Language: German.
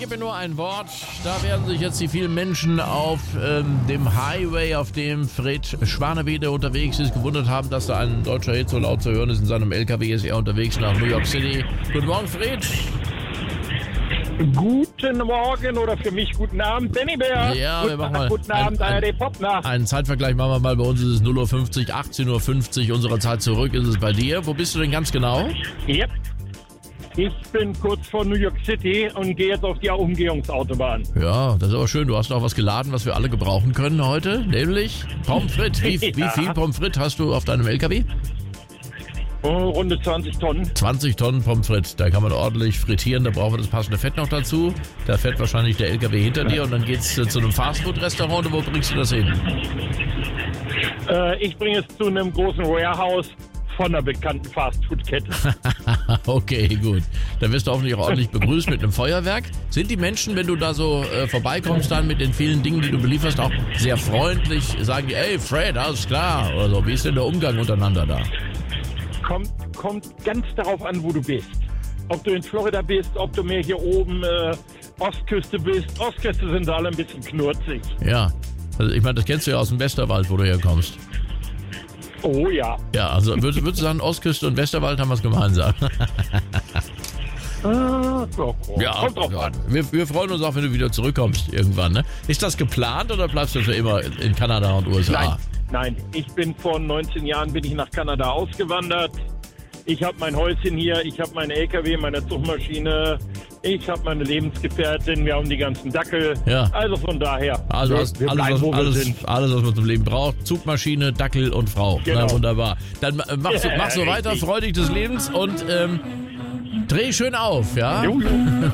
gib mir nur ein Wort. Da werden sich jetzt die vielen Menschen auf dem Highway, auf dem Fred Schwanewede unterwegs ist, gewundert haben, dass da ein deutscher Hit so laut zu hören ist. In seinem LKW ist er unterwegs nach New York City. Guten Morgen, Fred. Guten Morgen oder für mich guten Abend, Benny Bär. Ja, wir machen mal guten Abend, ARD Popnacht. einen Zeitvergleich machen wir mal. Bei uns ist es 0:50 Uhr, 18:50 Uhr unserer Zeit zurück ist es bei dir. Wo bist du denn ganz genau? Yep. Ich bin kurz vor New York City und gehe jetzt auf die Umgehungsautobahn. Ja, das ist aber schön. Du hast auch was geladen, was wir alle gebrauchen können heute, nämlich Pommes frites. Wie viel Pommes frites hast du auf deinem LKW? Runde 20 Tonnen. 20 Tonnen Pommes frites. Da kann man ordentlich frittieren. Da brauchen wir das passende Fett noch dazu. Da fährt wahrscheinlich der LKW hinter dir und dann geht's zu einem Fastfood-Restaurant. Wo bringst du das hin? Ich bringe es zu einem großen Warehouse von einer bekannten Fastfood-Kette. Okay, gut. Dann wirst du hoffentlich auch ordentlich begrüßt mit einem Feuerwerk. Sind die Menschen, wenn du da so vorbeikommst dann mit den vielen Dingen, die du belieferst, auch sehr freundlich? Sagen die, ey Fred, alles klar? Oder so. Wie ist denn der Umgang untereinander da? Kommt ganz darauf an, wo du bist. Ob du in Florida bist, ob du mehr hier oben Ostküste bist. Ostküste sind alle ein bisschen knurzig. Ja, also ich meine, das kennst du ja aus dem Westerwald, wo du herkommst. Oh ja. Ja, also würdest du sagen, Ostküste und Westerwald haben was gemeinsam? Ja, kommt drauf an. Wir freuen uns auch, wenn du wieder zurückkommst irgendwann. Ne? Ist das geplant oder bleibst du für immer in Kanada und USA? Nein, ich bin vor 19 Jahren nach Kanada ausgewandert. Ich habe mein Häuschen hier, ich habe meinen LKW, meine Zugmaschine, ich habe meine Lebensgefährtin, wir haben die ganzen Dackel. Ja. Also von daher, Also wir bleiben, wo wir sind. alles, was man zum Leben braucht. Zugmaschine, Dackel und Frau. Genau. Na, wunderbar. Dann mach so weiter, Richtig. freu dich des Lebens und dreh schön auf, ja? Jo.